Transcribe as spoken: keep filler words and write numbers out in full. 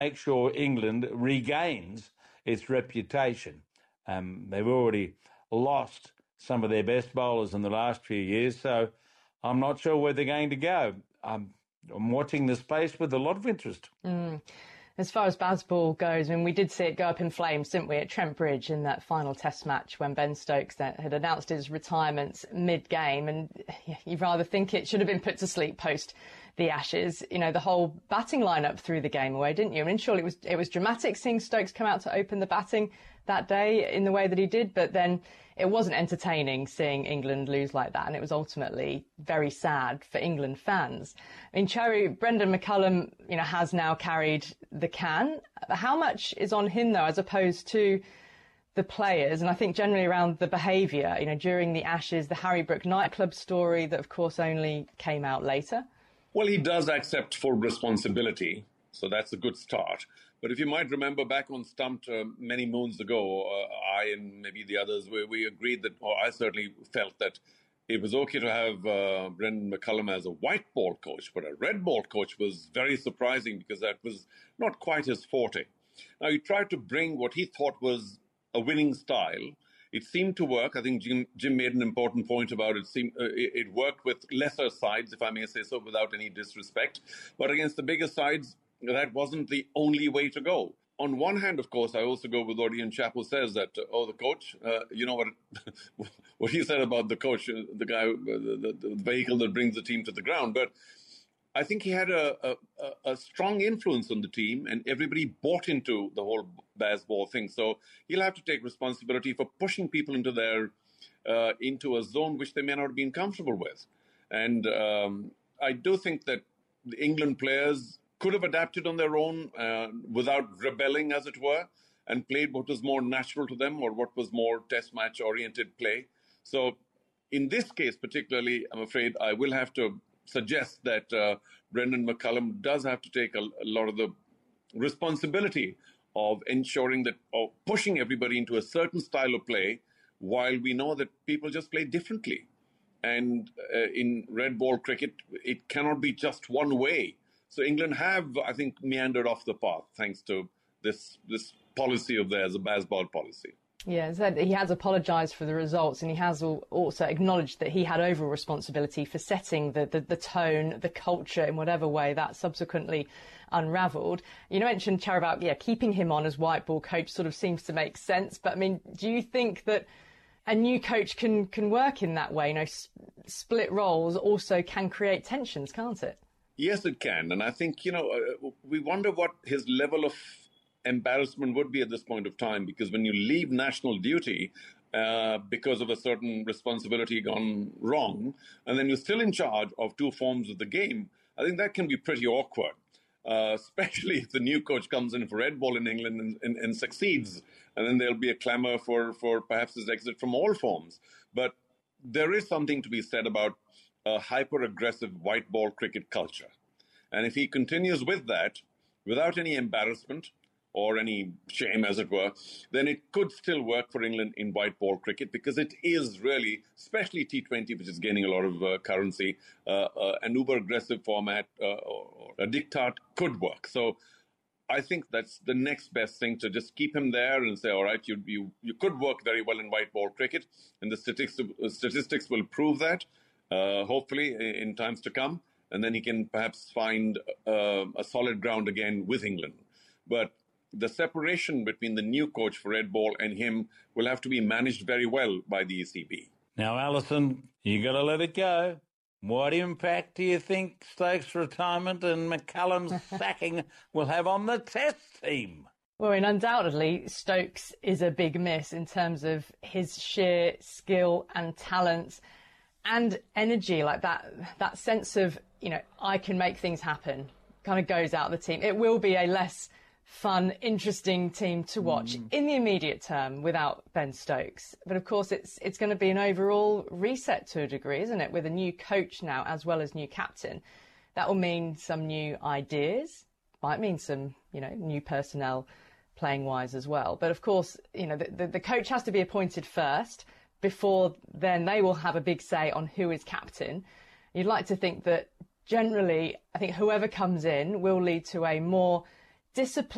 make sure England regains its reputation. Um, they've already lost some of their best bowlers in the last few years, so I'm not sure where they're going to go. I'm, I'm watching the space with a lot of interest. Mm. As far as Bazball goes, I mean, we did see it go up in flames, didn't we, at Trent Bridge in that final Test match when Ben Stokes had announced his retirement mid-game, and you rather think it should have been put to sleep post the Ashes. You know, the whole batting lineup threw the game away, didn't you? I mean, surely it was it was dramatic seeing Stokes come out to open the batting that day in the way that he did, but then it wasn't entertaining seeing England lose like that, and it was ultimately very sad for England fans. I mean, Cherry, Brendan McCullum, you know, has now carried the can. How much is on him, though, as opposed to the players? And I think generally around the behaviour, you know, during the Ashes, the Harry Brook nightclub story that, of course, only came out later. Well, he does accept full responsibility, so that's a good start. But if you might remember back on Stumped uh, many moons ago, uh, I and maybe the others, we, we agreed that, or I certainly felt that it was okay to have uh, Brendan McCullum as a white ball coach, but a red ball coach was very surprising because that was not quite his forte. Now, he tried to bring what he thought was a winning style. It seemed to work. I think Jim, Jim made an important point about it. Seemed, uh, it. It worked with lesser sides, if I may say so, without any disrespect. But against the bigger sides, that wasn't the only way to go. On one hand, of course, I also go with what Ian Chappell says that, uh, oh, the coach, uh, you know what what he said about the coach, uh, the guy, uh, the, the vehicle that brings the team to the ground. But I think he had a, a, a strong influence on the team, and everybody bought into the whole Bazball thing. So he'll have to take responsibility for pushing people into their uh, into a zone which they may not have been comfortable with. And um, I do think that the England players could have adapted on their own uh, without rebelling, as it were, and played what was more natural to them or what was more test match oriented play. So in this case particularly, I'm afraid I will have to suggest that uh, Brendan McCullum does have to take a, a lot of the responsibility of ensuring that, of pushing everybody into a certain style of play, while we know that people just play differently. And uh, in red ball cricket, it cannot be just one way. So England have, I think, meandered off the path thanks to this this policy of theirs, a Bazball policy. Yeah, so he has apologised for the results, and he has also acknowledged that he had overall responsibility for setting the, the, the tone, the culture in whatever way that subsequently unravelled. You mentioned, Char, about yeah, keeping him on as white ball coach sort of seems to make sense. But I mean, do you think that a new coach can can work in that way? You know, s- split roles also can create tensions, can't it? Yes, it can. And I think, you know, uh, we wonder what his level of embarrassment would be at this point of time, because when you leave national duty uh, because of a certain responsibility gone wrong, and then you're still in charge of two forms of the game, I think that can be pretty awkward, uh, especially if the new coach comes in for red ball in England and, and, and succeeds. And then there'll be a clamour for, for perhaps his exit from all forms. But there is something to be said about a hyper-aggressive white ball cricket culture. And if he continues with that, without any embarrassment or any shame, as it were, then it could still work for England in white ball cricket, because it is really, especially T twenty, which is gaining a lot of uh, currency, uh, uh, an uber-aggressive format, uh, or a diktat could work. So I think that's the next best thing, to just keep him there and say, all right, you you, you could work very well in white ball cricket, and the statistics, statistics will prove that. Uh, hopefully in times to come, and then he can perhaps find uh, a solid ground again with England. But the separation between the new coach for red ball and him will have to be managed very well by the E C B. Now, Alison, you got to let it go. What impact do you think Stokes' retirement and McCullum's sacking will have on the Test team? Well, and undoubtedly, Stokes is a big miss in terms of his sheer skill and talent and energy, like that that sense of, you know, I can make things happen, kind of goes out of the team. It will be a less fun, interesting team to watch mm. in the immediate term without Ben Stokes. But of course, it's it's going to be an overall reset to a degree, isn't it? With a new coach now, as well as new captain. That will mean some new ideas, might mean some, you know, new personnel playing wise as well. But of course, you know, the, the, the coach has to be appointed first. Before then, they will have a big say on who is captain. You'd like to think that generally, I think whoever comes in will lead to a more disciplined